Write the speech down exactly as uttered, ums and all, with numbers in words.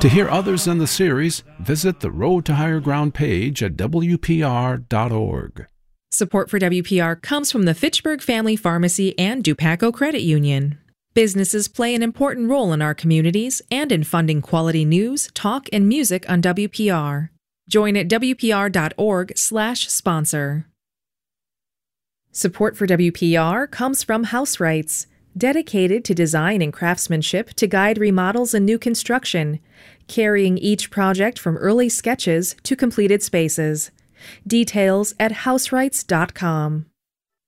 To hear others in the series, visit the Road to Higher Ground page at W P R dot org. Support for W P R comes from the Fitchburg Family Pharmacy and Dupaco Credit Union. Businesses play an important role in our communities and in funding quality news, talk, and music on W P R. Join at W P R dot org slash sponsor. Support for W P R comes from House Rights, dedicated to design and craftsmanship to guide remodels and new construction, carrying each project from early sketches to completed spaces. Details at house rights dot com.